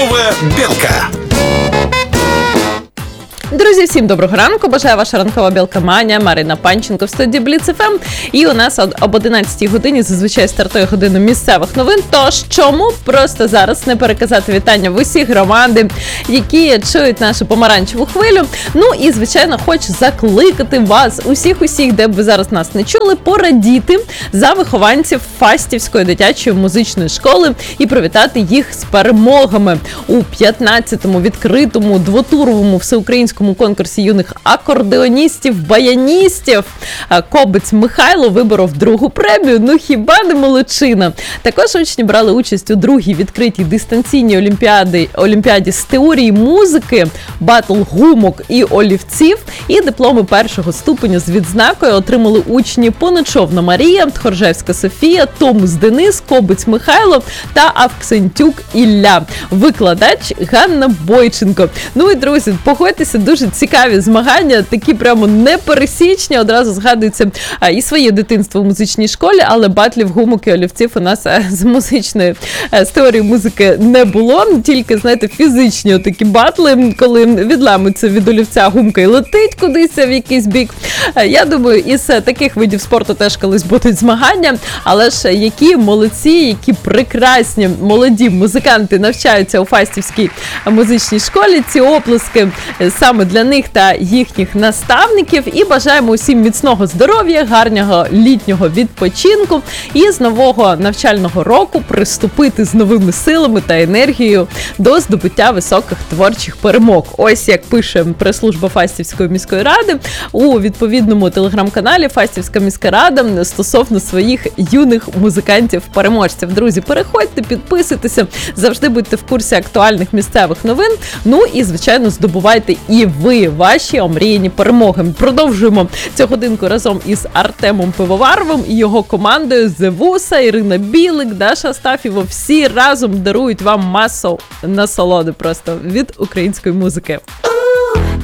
Білка. Друзі, всім доброго ранку. Бажаю ваша ранкова білкоманія. Марина Панченко в студії Бліц ФМ. І у нас об 11 годині зазвичай стартує година місцевих новин. Тож, чому просто зараз не переказати вітання в усі громади, які чують нашу помаранчеву хвилю. Ну і, звичайно, хочу закликати вас, усіх, де б ви зараз нас не чули, порадіти за вихованців Фастівської дитячої музичної школи і привітати їх з перемогами у 15-му відкритому двотуровому всеукраїнському конкурсі юних акордеоністів, баяністів. Кобець Михайло виборов другу премію. Ну хіба не молодчина? Також учні брали участь у другій відкритій дистанційній олімпіаді з теорії музики, батл гумок і олівців. І дипломи першого ступеню з відзнакою отримали учні Поночовна Марія, Тхоржевська Софія, Томус Денис, Кобець Михайло та Авксентюк Ілля. Викладач Ганна Бойченко. Ну і, друзі, погодьтеся, дуже цікаві змагання, такі прямо непересічні. Одразу згадується і своє дитинство в музичній школі, але батлів гумок і олівців у нас з музичної, з теорії музики не було. Тільки, знаєте, фізичні такі батли, коли відламується від олівця гумка і летить кудись в якийсь бік. Я думаю, із таких видів спорту теж колись будуть змагання, але ж які молодці, які прекрасні молоді музиканти навчаються у Фастівській музичній школі. Ці оплески саме для них та їхніх наставників. І бажаємо усім міцного здоров'я, гарного літнього відпочинку і з нового навчального року приступити з новими силами та енергією до здобуття високих творчих перемог. Ось як пише прес-служба Фастівської міської ради у відповідному телеграм-каналі Фастівська міська рада стосовно своїх юних музикантів-переможців. Друзі, переходьте, підписуйтеся, завжди будьте в курсі актуальних місцевих новин. Ну і, звичайно, здобувайте і ви ваші омріяні перемоги. Продовжуємо цю годинку разом із Артемом Пивоваровим і його командою Зевуса, Ірина Білик, Даша Астафєва. Всі разом дарують вам масу насолоди просто від української музики.